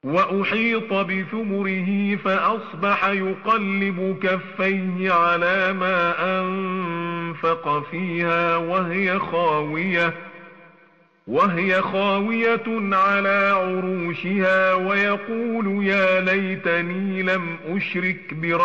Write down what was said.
وأحيط بثمره فأصبح يقلب كفيه على ما أنفق فيها وهي خاوية على عروشها ويقول يا ليتني لم أشرك بربي